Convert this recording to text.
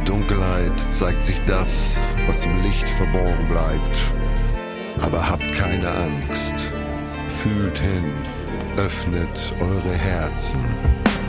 Dunkelheit zeigt sich das, was im Licht verborgen bleibt. Aber habt keine Angst. Fühlt hin, öffnet eure Herzen.